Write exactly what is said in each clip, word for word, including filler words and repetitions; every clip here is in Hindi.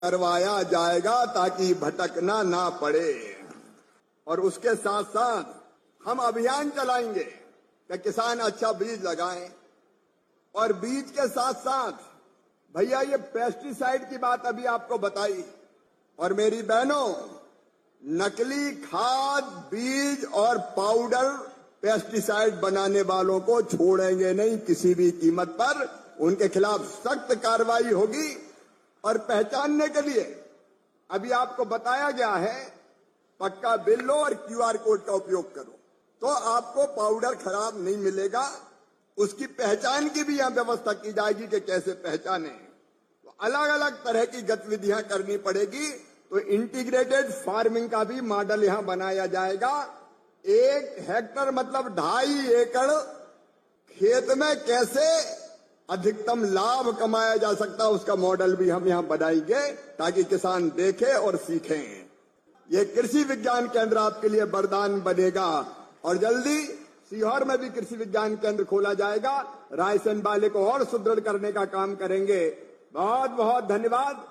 करवाया जाएगा ताकि भटकना ना पड़े। और उसके साथ साथ हम अभियान चलाएंगे कि किसान अच्छा बीज लगाएं। और बीज के साथ साथ भैया ये पेस्टिसाइड की बात अभी आपको बताई, और मेरी बहनों, नकली खाद, बीज और पाउडर पेस्टिसाइड बनाने वालों को छोड़ेंगे नहीं किसी भी कीमत पर। उनके खिलाफ सख्त कार्रवाई होगी। और पहचानने के लिए अभी आपको बताया गया है पक्का बिल लो और क्यूआर कोड का उपयोग करो, तो आपको पाउडर खराब नहीं मिलेगा। उसकी पहचान की भी यहां व्यवस्था की जाएगी कि कैसे पहचाने। तो अलग अलग तरह की गतिविधियां करनी पड़ेगी। तो इंटीग्रेटेड फार्मिंग का भी मॉडल यहां बनाया जाएगा। एक हेक्टर मतलब ढाई एकड़ खेत में कैसे अधिकतम लाभ कमाया जा सकता है, उसका मॉडल भी हम यहां बनाएंगे ताकि किसान देखें और सीखें। ये कृषि विज्ञान केंद्र आपके लिए वरदान बनेगा। और जल्दी सीहोर में भी कृषि विज्ञान केंद्र खोला जाएगा। रायसेन वाले को और सुदृढ़ करने का काम करेंगे। बहुत बहुत धन्यवाद।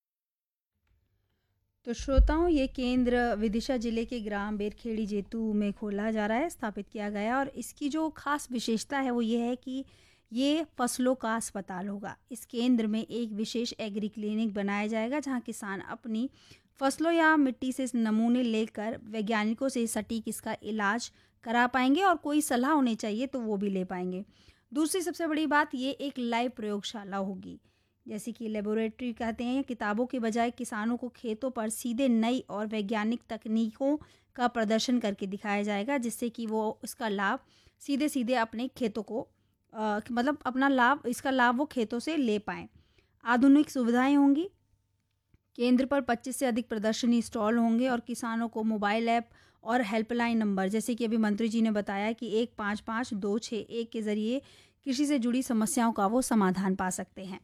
तो श्रोताओं, ये केंद्र विदिशा जिले के ग्राम बेरखेड़ी जेतू में खोला जा रहा है, स्थापित किया गया। और इसकी जो खास विशेषता है वो ये है कि ये फसलों का अस्पताल होगा। इस केंद्र में एक विशेष एग्री क्लिनिक बनाया जाएगा जहां किसान अपनी फसलों या मिट्टी से नमूने लेकर वैज्ञानिकों से सटीक इसका इलाज करा पाएंगे, और कोई सलाह उन्हें चाहिए तो वो भी ले पाएंगे। दूसरी सबसे बड़ी बात, ये एक लाइव प्रयोगशाला होगी, जैसे कि लेबोरेटरी कहते हैं। किताबों के बजाय किसानों को खेतों पर सीधे नई और वैज्ञानिक तकनीकों का प्रदर्शन करके दिखाया जाएगा, जिससे कि वो इसका लाभ सीधे सीधे अपने खेतों को आ, मतलब अपना लाभ इसका लाभ वो खेतों से ले पाएँ। आधुनिक सुविधाएं होंगी। केंद्र पर पच्चीस से अधिक प्रदर्शनी स्टॉल होंगे और किसानों को मोबाइल ऐप और हेल्पलाइन नंबर, जैसे कि अभी मंत्री जी ने बताया कि एक पाँच पाँच दो छः एक के ज़रिए कृषि से जुड़ी समस्याओं का वो समाधान पा सकते हैं।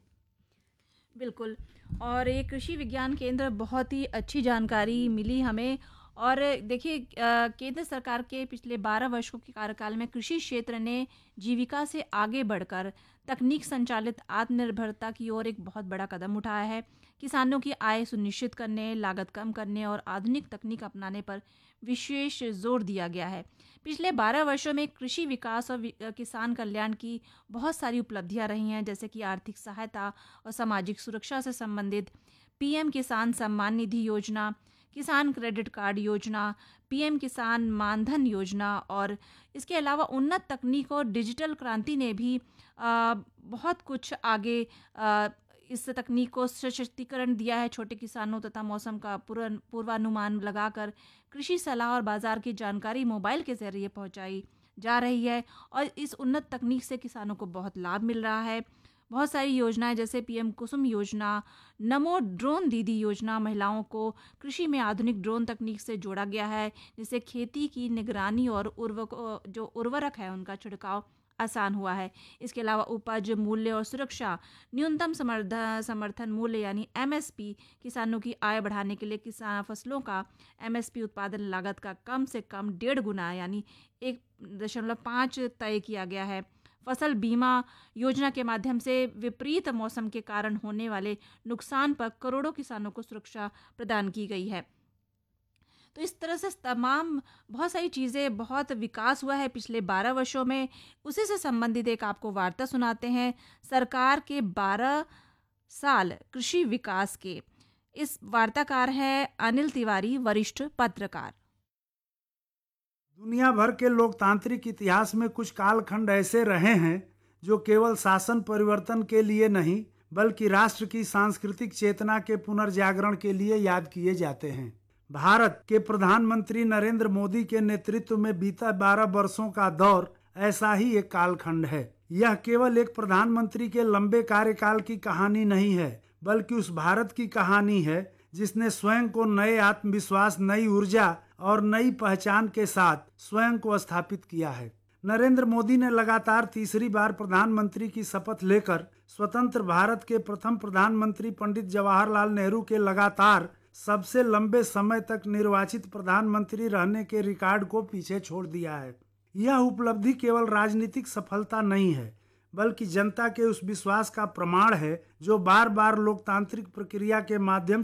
बिल्कुल। और ये कृषि विज्ञान केंद्र बहुत ही अच्छी जानकारी मिली हमें। और देखिए, केंद्र सरकार के पिछले बारह वर्षों के कार्यकाल में कृषि क्षेत्र ने जीविका से आगे बढ़कर तकनीक संचालित आत्मनिर्भरता की ओर एक बहुत बड़ा कदम उठाया है। किसानों की आय सुनिश्चित करने, लागत कम करने और आधुनिक तकनीक अपनाने पर विशेष जोर दिया गया है। पिछले बारह वर्षों में कृषि विकास और किसान कल्याण की बहुत सारी उपलब्धियां रही हैं, जैसे कि आर्थिक सहायता और सामाजिक सुरक्षा से संबंधित पीएम किसान सम्मान निधि योजना, किसान क्रेडिट कार्ड योजना, पीएम किसान मानधन योजना, और इसके अलावा उन्नत तकनीक और डिजिटल क्रांति ने भी आ, बहुत कुछ आगे आ, इस तकनीक को सशक्तिकरण दिया है। छोटे किसानों तथा मौसम का पूर्वानुमान लगाकर कृषि सलाह और बाजार की जानकारी मोबाइल के जरिए पहुंचाई जा रही है, और इस उन्नत तकनीक से किसानों को बहुत लाभ मिल रहा है। बहुत सारी योजनाएं जैसे पीएम कुसुम योजना, नमो ड्रोन दीदी योजना, महिलाओं को कृषि में आधुनिक ड्रोन तकनीक से जोड़ा गया है, जिससे खेती की निगरानी और उर्वरक जो उर्वरक है उनका छिड़काव आसान हुआ है। इसके अलावा उपज मूल्य और सुरक्षा, न्यूनतम समर्थन मूल्य यानी एमएसपी, किसानों की आय बढ़ाने के लिए किसान फसलों का एमएसपी उत्पादन लागत का कम से कम डेढ़ गुना यानी एक दशमलव पाँच तय किया गया है। फसल बीमा योजना के माध्यम से विपरीत मौसम के कारण होने वाले नुकसान पर करोड़ों किसानों को सुरक्षा प्रदान की गई है। तो इस तरह से तमाम बहुत सारी चीज़ें, बहुत विकास हुआ है पिछले बारह वर्षों में। उसी से संबंधित एक आपको वार्ता सुनाते हैं, सरकार के बारह साल कृषि विकास के। इस वार्ताकार है अनिल तिवारी, वरिष्ठ पत्रकार। दुनिया भर के लोकतांत्रिक इतिहास में कुछ कालखंड ऐसे रहे हैं जो केवल शासन परिवर्तन के लिए नहीं बल्कि राष्ट्र की सांस्कृतिक चेतना के पुनर्जागरण के लिए याद किए जाते हैं। भारत के प्रधानमंत्री नरेंद्र मोदी के नेतृत्व में बीता बारह वर्षों का दौर ऐसा ही एक कालखंड है। यह केवल एक प्रधानमंत्री के लंबे कार्यकाल की कहानी नहीं है, बल्कि उस भारत की कहानी है जिसने स्वयं को नए आत्मविश्वास, नई ऊर्जा और नई पहचान के साथ स्वयं को स्थापित किया है। नरेंद्र मोदी ने लगातार तीसरी बार प्रधानमंत्री की शपथ लेकर स्वतंत्र भारत के प्रथम प्रधानमंत्री पंडित जवाहरलाल नेहरू के लगातार सबसे लंबे समय तक निर्वाचित प्रधानमंत्री रहने के रिकॉर्ड को पीछे छोड़ दिया है। यह उपलब्धि केवल राजनीतिक सफलता नहीं है, बल्कि जनता के उस विश्वास का प्रमाण है जो बार बार लोकतांत्रिक प्रक्रिया के माध्यम